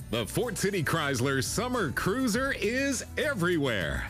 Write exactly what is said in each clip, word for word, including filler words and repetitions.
The Fort City Chrysler Summer Cruiser is everywhere.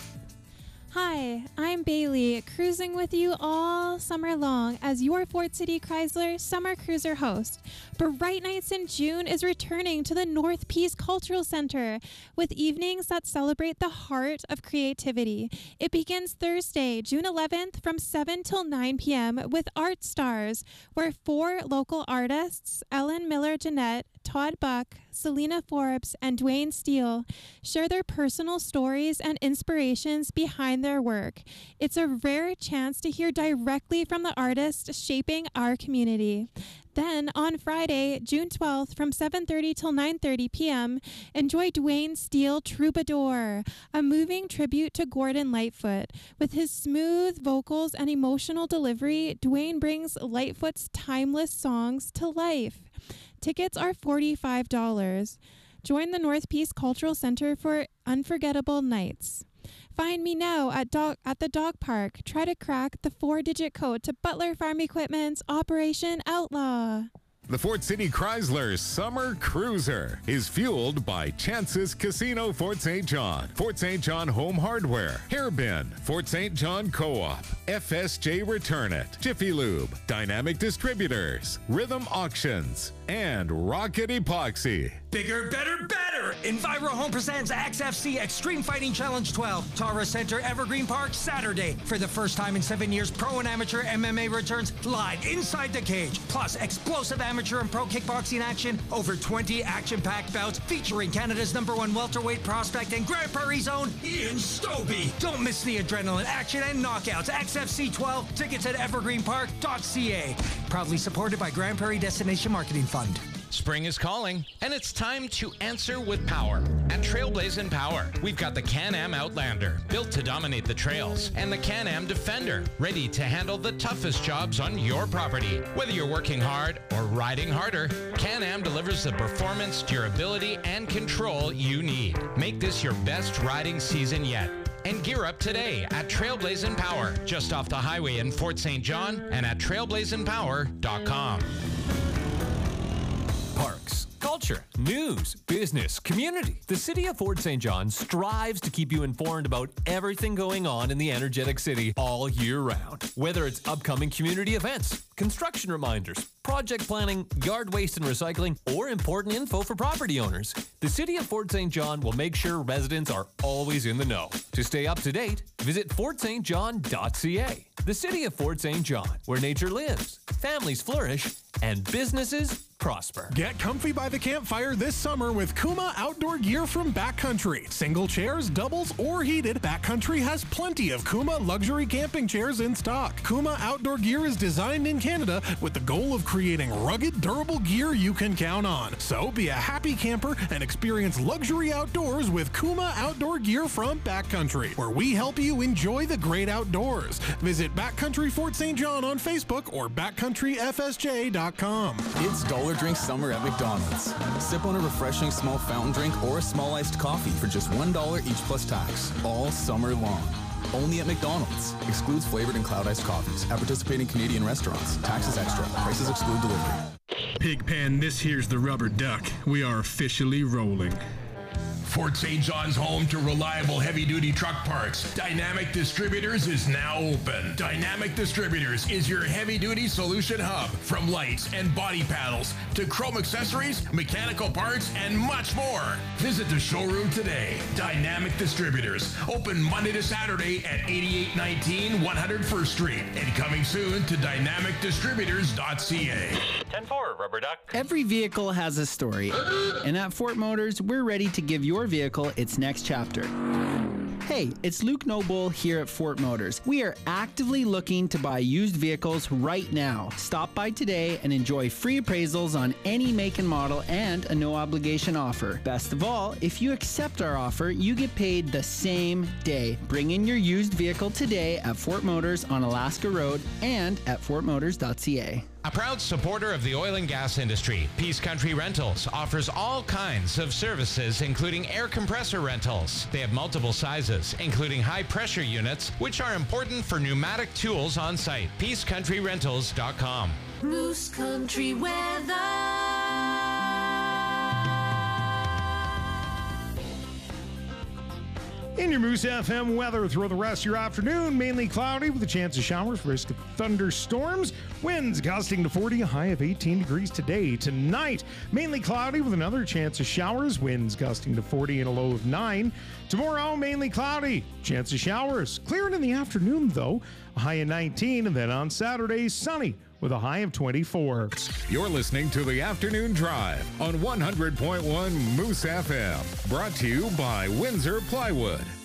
Hi, I'm Bailey, cruising with you all summer long as your Fort City Chrysler Summer Cruiser host. Bright Nights in June is returning to the North Peace Cultural Center with evenings that celebrate the heart of creativity. It begins Thursday, June eleventh from seven till nine p.m. with Art Stars, where four local artists, Ellen Miller-Jeanette, Todd Buck, Selena Forbes, and Dwayne Steele, share their personal stories and inspirations behind their work. It's a rare chance to hear directly from the artists shaping our community. Then, on Friday, June twelfth, from seven thirty till nine thirty p.m., enjoy Dwayne Steele Troubadour, a moving tribute to Gordon Lightfoot. With his smooth vocals and emotional delivery, Dwayne brings Lightfoot's timeless songs to life. Tickets are forty-five dollars. Join the North Peace Cultural Center for unforgettable nights. Find me now at dog, at the dog park. Try to crack the four-digit code to Butler Farm Equipment's Operation Outlaw. The Fort City Chrysler Summer Cruiser is fueled by Chances Casino Fort Saint John, Fort Saint John Home Hardware, Hairbin, Fort Saint John Co-op, F S J Return It, Jiffy Lube, Dynamic Distributors, Rhythm Auctions, and Rocket Epoxy. Bigger, better, better! Enviro Home presents X F C Extreme Fighting Challenge twelve, Taurus Center, Evergreen Park, Saturday. For the first time in seven years, pro and amateur M M A returns live inside the cage. Plus, explosive amateur and pro kickboxing action. Over twenty action-packed bouts featuring Canada's number one welterweight prospect and Grand Prairie's own Ian Stobie. Don't miss the adrenaline, action, and knockouts. X F C twelve, tickets at evergreen park dot c a. Proudly supported by Grand Prairie Destination Marketing Fund. Spring is calling, and it's time to answer with power. At Trailblazing Power, we've got the Can-Am Outlander, built to dominate the trails, and the Can-Am Defender, ready to handle the toughest jobs on your property. Whether you're working hard or riding harder, Can-Am delivers the performance, durability, and control you need. Make this your best riding season yet. And gear up today at Trailblazing Power, just off the highway in Fort Saint John, and at trailblazing power dot com. Parks, culture, news, business, community. The City of Fort Saint John strives to keep you informed about everything going on in the energetic city all year round. Whether it's upcoming community events, construction reminders, project planning, yard waste and recycling, or important info for property owners, the City of Fort Saint John will make sure residents are always in the know. To stay up to date, visit fort st john dot c a. The City of Fort Saint John, where nature lives, families flourish, and businesses prosper. Get comfy by the campfire this summer with Kuma outdoor gear from Backcountry. Single chairs, doubles, or heated, Backcountry has plenty of Kuma luxury camping chairs in stock. Kuma outdoor gear is designed in Canada with the goal of creating rugged, durable gear you can count on. So be a happy camper and experience luxury outdoors with Kuma outdoor gear from Backcountry, where we help you enjoy the great outdoors. Visit Backcountry Fort Saint John on Facebook or backcountry f s j dot com. It's Dollar Drink Summer at McDonald's. Sip on a refreshing small fountain drink or a small iced coffee for just one dollar each plus tax, all summer long. Only at McDonald's. Excludes flavored and cloud iced coffees at participating Canadian restaurants. Taxes extra. Prices exclude delivery. Pigpen, this here's the rubber duck. We are officially rolling. Fort Saint John's home to reliable heavy-duty truck parts. Dynamic Distributors is now open. Dynamic Distributors is your heavy-duty solution hub. From lights and body panels to chrome accessories, mechanical parts, and much more. Visit the showroom today. Dynamic Distributors. Open Monday to Saturday at eighty-eight nineteen one hundred first Street. And coming soon to dynamic distributors dot c a. ten four, Rubber Duck. Every vehicle has a story, and at Fort Motors, we're ready to give your vehicle its next chapter. Hey, it's Luke Noble here at Fort Motors. We are actively looking to buy used vehicles right now. Stop by today and enjoy free appraisals on any make and model and a no-obligation offer. Best of all, if you accept our offer, you get paid the same day. Bring in your used vehicle today at Fort Motors on Alaska Road and at fort motors dot c a. A proud supporter of the oil and gas industry, Peace Country Rentals offers all kinds of services, including air compressor rentals. They have multiple sizes, including high-pressure units, which are important for pneumatic tools on site. peace country rentals dot com. Moose Country weather. In your Moose F M weather throughout the rest of your afternoon, mainly cloudy with a chance of showers, risk of thunderstorms, winds gusting to forty, a high of eighteen degrees today. Tonight, mainly cloudy with another chance of showers, winds gusting to forty and a low of nine. Tomorrow, mainly cloudy, chance of showers, clearing in the afternoon though, a high of nineteen, and then on Saturday, sunny with a high of twenty-four. You're listening to the Afternoon Drive on one hundred point one Moose F M. Brought to you by Windsor Plywood.